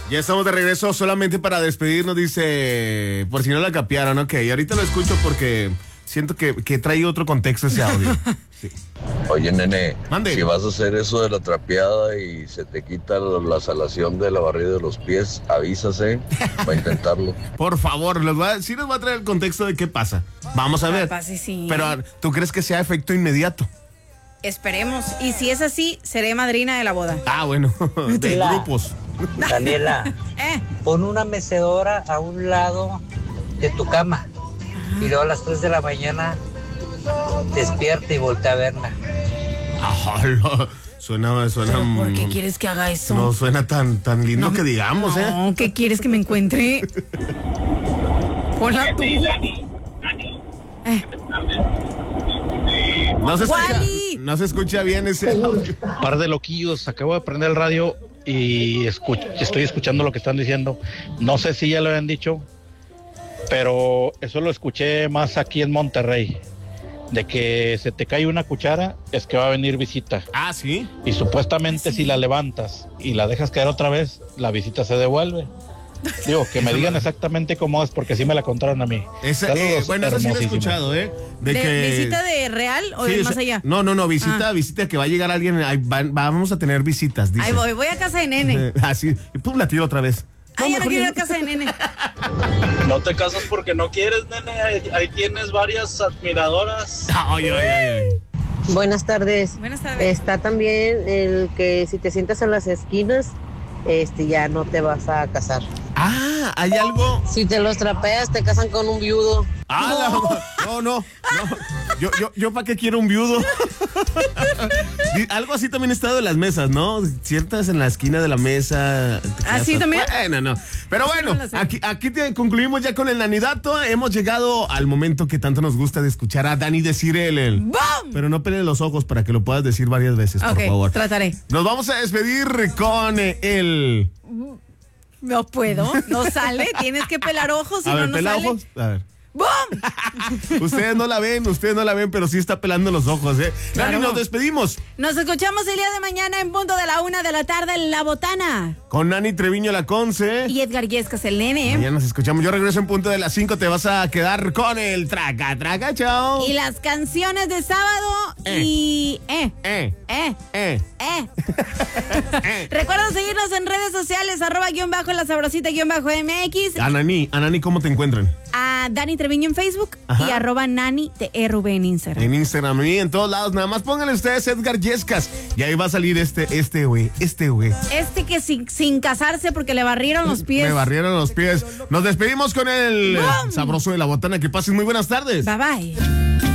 Ya estamos de regreso solamente para despedirnos, dice, por si no la capiaron, ok, ahorita lo escucho porque siento que trae otro contexto ese audio. Sí. Oye, nene, Mande. si vas a hacer eso de la trapeada y se te quita la salación de la barrida de los pies, avísase para intentarlo. Por favor, sí nos va a traer el contexto de qué pasa. Vamos a ver. Capaz sí. Pero, ¿tú crees que sea efecto inmediato? Esperemos. Y si es así, seré madrina de la boda. Ah, bueno, de Hola. grupos. Daniela, pon una mecedora a un lado de tu cama y luego a las 3 de la mañana despierta y voltea a verla. Ajá, suena. ¿Por qué quieres que haga eso? No suena tan lindo que digamos, No, ¿qué quieres que me encuentre? Hola, tú. No se escucha bien ese audio. Par de loquillos, acabo de prender el radio y estoy escuchando lo que están diciendo. No sé si ya lo habían dicho, pero eso lo escuché más aquí en Monterrey. De que se te cae una cuchara, es que va a venir visita. Ah, ¿sí? Y supuestamente si la levantas y la dejas caer otra vez, la visita se devuelve. Digo, que me digan exactamente cómo es, porque sí me la contaron a mí. Saludos, bueno, eso sí lo he hermosísimo. escuchado, ¿Visita de real o de más allá? No, visita que va a llegar alguien, vamos a tener visitas, dice. Ahí voy a casa de nene. Así, y pum, la tiro otra vez. Ay, ya no quiero ir a casa de nene. No te casas porque no quieres, nene. Ahí tienes varias admiradoras. Ay. Buenas tardes. Buenas tardes. Está también el que si te sientas en las esquinas, ya no te vas a casar. Ah, hay algo. Si te los trapeas, te casan con un viudo. No. Yo ¿para qué quiero un viudo? Algo así también está de las mesas, ¿no? Ciertas en la esquina de la mesa. ¿Sí también? Bueno, no. Pero bueno, aquí concluimos ya con el nanidato. Hemos llegado al momento que tanto nos gusta de escuchar a Dani decir el. ¡Bum! Pero no peleen los ojos para que lo puedas decir varias veces, por favor. Trataré. Nos vamos a despedir con el. No puedo, no sale, tienes que pelar ojos, si A ver, no pela sale. ojos. A ver. ¡Bum! Ustedes no la ven, pero sí está pelando los ojos, ¿eh? Claro. Dani, nos despedimos. Nos escuchamos el día de mañana en punto de la 1 de la tarde en La Botana. Con Nani Treviño la Conce. Y Edgar Yescas, el nene. Mañana nos escuchamos. Yo regreso en punto de las 5. Te vas a quedar con el traca, chao. Y las canciones de sábado y... Recuerda seguirnos en redes sociales, @la sabrosita _MX. Anani, ¿cómo te encuentran? A Dani Treviño en Facebook. Ajá. Y @Nani TRV en Instagram. En Instagram y en todos lados. Nada más pónganle ustedes Edgar Yescas. Y ahí va a salir este güey. Este que sin casarse porque le barrieron los pies. Me barrieron los pies. Nos despedimos con el ¡Bum! sabroso de La Botana. Que pasen muy buenas tardes. Bye bye.